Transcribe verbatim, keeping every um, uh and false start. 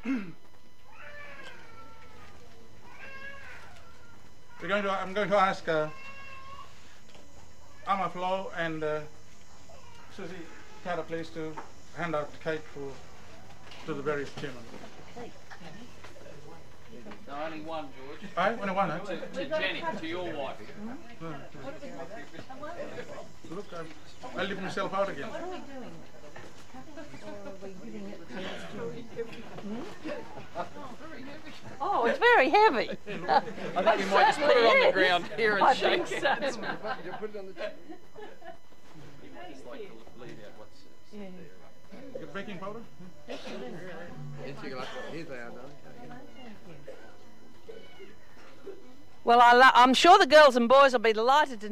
We're going to, I'm going to ask uh, Alma Flo and uh, Susie Carter, please, to hand out cake for to the various chairmen. No, only one, George. Aye, only one, eh? To, to Jenny, to your wife. No. Look, I've, I'll leave myself out again. What are we doing? Are we giving it to Oh, it's very heavy. I think we might just put it on the ground here and I shake think it. so. You might just like to leave out what's Yeah. there. You got baking powder? Well, I lo- I'm sure the girls and boys will be delighted to